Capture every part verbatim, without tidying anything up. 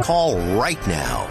Call right now.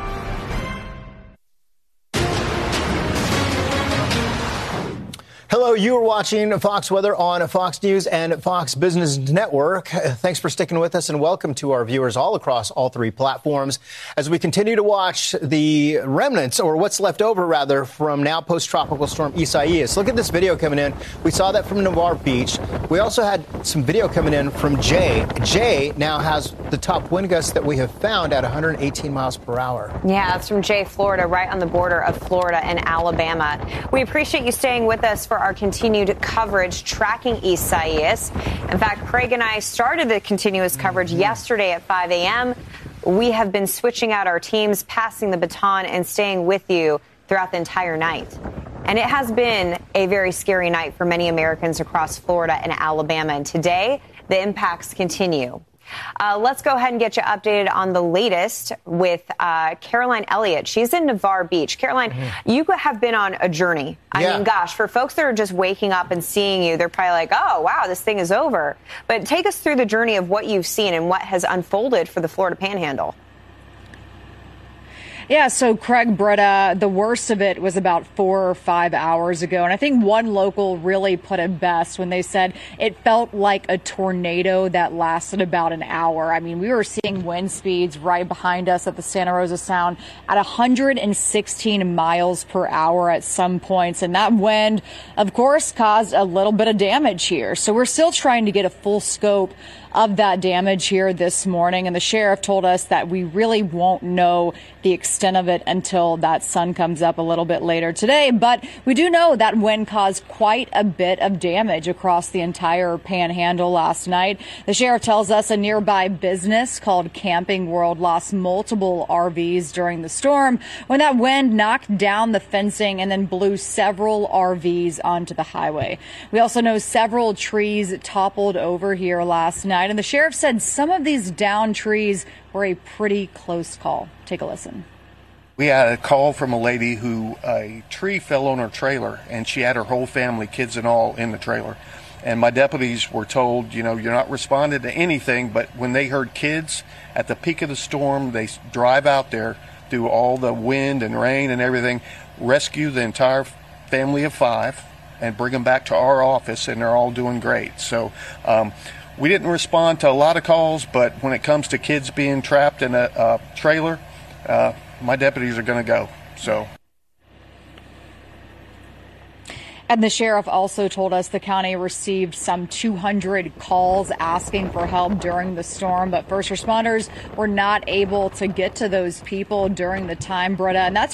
Hello, you are watching Fox Weather on Fox News and Fox Business Network. Thanks for sticking with us, and welcome to our viewers all across all three platforms as we continue to watch the remnants, or what's left over, rather, from now post-tropical storm Isaias. Look at this video coming in. We saw that from Navarre Beach. We also had some video coming in from Jay. Jay now has the top wind gusts that we have found at one hundred eighteen miles per hour. Yeah, that's from Jay, Florida, right on the border of Florida and Alabama. We appreciate you staying with us for our continued coverage tracking Isaias. In fact, Craig and I started the continuous coverage mm-hmm. yesterday at five a.m. We have been switching out our teams, passing the baton, and staying with you throughout the entire night. And it has been a very scary night for many Americans across Florida and Alabama. And today, the impacts continue. Uh, let's go ahead and get you updated on the latest with uh, Caroline Elliott. She's in Navarre Beach. Caroline, mm-hmm. you have been on a journey. I yeah. mean, gosh, for folks that are just waking up and seeing you, they're probably like, oh, wow, this thing is over. But take us through the journey of what you've seen and what has unfolded for the Florida Panhandle. Yeah, so Craig, Britta, the worst of it was about four or five hours ago. And I think one local really put it best when they said it felt like a tornado that lasted about an hour. I mean, we were seeing wind speeds right behind us at the Santa Rosa Sound at one hundred sixteen miles per hour at some points. And that wind, of course, caused a little bit of damage here. So we're still trying to get a full scope of that damage here this morning. And the sheriff told us that we really won't know the extent of it until that sun comes up a little bit later today. But we do know that wind caused quite a bit of damage across the entire Panhandle last night. The sheriff tells us a nearby business called Camping World lost multiple R Vs during the storm when that wind knocked down the fencing and then blew several R Vs onto the highway. We also know several trees toppled over here last night. And the sheriff said some of these downed trees were a pretty close call. Take a listen. We had a call from a lady who a tree fell on her trailer, and she had her whole family, kids and all, in the trailer. And my deputies were told, you know, you're not responding to anything, but when they heard kids at the peak of the storm, they drive out there through all the wind and rain and everything, rescue the entire family of five, and bring them back to our office, and they're all doing great. So, um, we didn't respond to a lot of calls, but when it comes to kids being trapped in a, a trailer, uh, my deputies are going to go. So. And the sheriff also told us the county received some two hundred calls asking for help during the storm, but first responders were not able to get to those people during the time, Britta, and that's